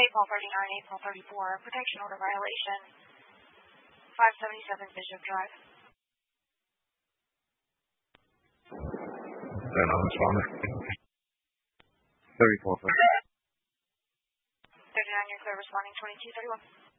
April 39, April 34, protection order violation, 577 Bishop Drive. Then on responder. 34. 39, you're clear responding 2231.